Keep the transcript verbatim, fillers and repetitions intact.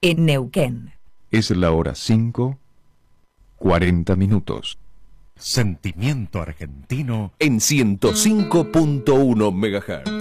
en Neuquén. Es la hora cinco, cuarenta minutos. Sentimiento argentino en ciento cinco punto uno megahertz.